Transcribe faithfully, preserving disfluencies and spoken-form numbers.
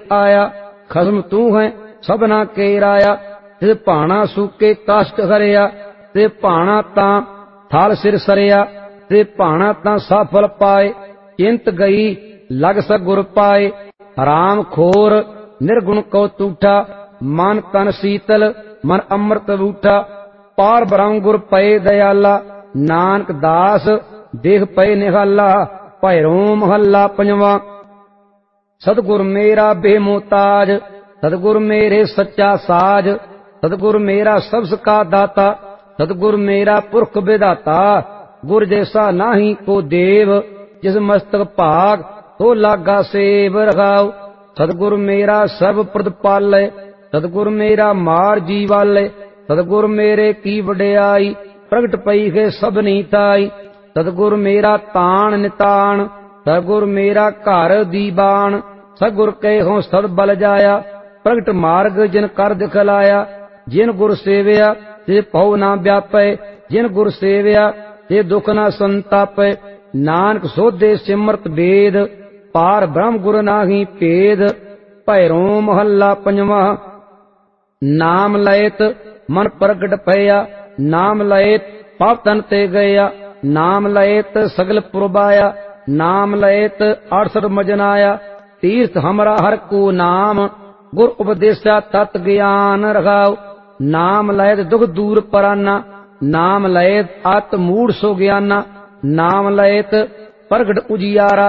आया। खसम तू है सबना के राया, ते भाना सूके कष्ट हरिया, ते भाना तां थल सिर सरिया, ते भाना तां सफल पाए। चिंत गई लग सगुर पाए, हराम खोर निर्गुण को तूठा, मन तन शीतल मन अमृत रूठा। पार ब्रह्म गुर पए दयाला, नानक दास देख पए निहाला। भैरो महला पंजवा। सतगुर मेरा बेमोताज, सतगुर मेरे सच्चा साज, सतगुर मेरा सबस का दाता, सतगुर मेरा पुरख विधाता। गुर जैसा नाही को देव, जिस मस्तक भाग तो लागा सेव रखाओ। सतगुर मेरा सब प्रतिपाले, सतगुर मेरा मार जीवाले, सतगुर मेरे की वडियाई, प्रगट पई है सबनी ताई। सतगुर मेरा तान नितान, सतगुर मेरा घर दीवान। सतगुर के हों सद बल जाया, प्रगट मार्ग जिन कर दिखलाया। जिन गुर सेविया ते पौ ना व्यापै, जिन गुर सेविया ते दुख ना संतापै। नानक सोधे सिमरत वेद, पार ब्रह्म गुर नाही भेद। भैरो महला पंजवा। नाम लयत मन प्रगट भया, नाम लयत पाप तन ते गया। नाम लयत सगल पुरबाया, नाम लयत अड़सठ मजनाया। तीर्थ हमरा हर को नाम, गुर उपदेशा तत् ज्ञान रखाओ। नाम लयत दुख दूर पराना, नाम लयत आत्म मूढ़ सो ज्ञाना। नाम लयत प्रगट उजियारा,